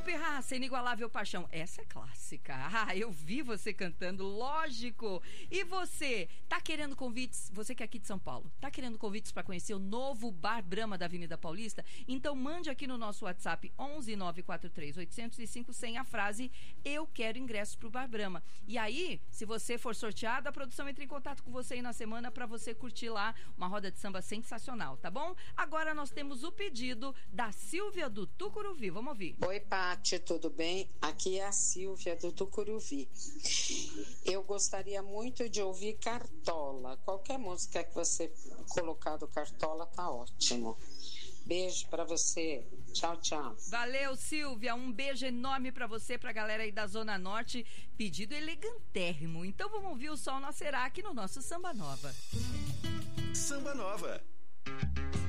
Pirraça, Inigualável Paixão. Essa é clássica. Ah, eu vi você cantando, lógico. E você, tá querendo convites? Você que é aqui de São Paulo, tá querendo convites para conhecer o novo Bar Brahma da Avenida Paulista? Então mande aqui no nosso WhatsApp 11 943 805 100 a frase "Eu quero ingressos pro Bar Brahma". E aí, se você for sorteado, a produção entra em contato com você aí na semana para você curtir lá uma roda de samba sensacional, tá bom? Agora nós temos o pedido da Silvia do Tucuruvi. Vamos ouvir. Oi, Pati, tudo bem? Aqui é a Silvia do Tucuruvi. Eu gostaria muito de ouvir Cartola. Qualquer música que você colocar do Cartola tá ótimo. Beijo pra você. Tchau, tchau. Valeu, Silvia. Um beijo enorme pra você, pra galera aí da Zona Norte. Pedido elegantérrimo. Então vamos ouvir o Sol Nascerá aqui no nosso Samba Nova. Samba Nova.